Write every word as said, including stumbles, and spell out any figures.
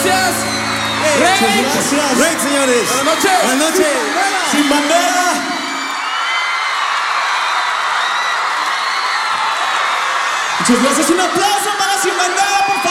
gracias. Rey. Muchas gracias. Rey, señores. Buenas noches. Buenas noches. Sin bandera. Muchas gracias. Un aplauso para Sin Bandera, por favor.